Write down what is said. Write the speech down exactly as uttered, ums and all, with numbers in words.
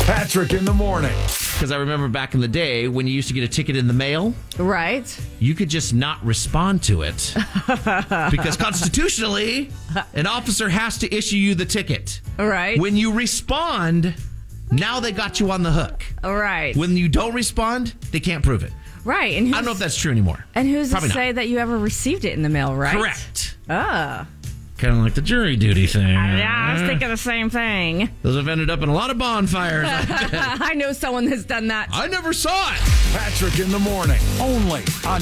Patrick in the morning. Because I remember back in the day when you used to get a ticket in the mail, Right. you could just not respond to it. Because constitutionally, an officer has to issue you the ticket. Right. When you respond, now they got you on the hook. Right. When you don't respond, they can't prove it. Right. And I don't know if that's true anymore. And who's Probably to say not. that you ever received it in the mail, right? Correct. Oh. Kind of like the jury duty thing. Yeah, I was thinking the same thing. Those have ended up in a lot of bonfires. I know someone that's done that. I never saw it. Patrick in the morning. Only on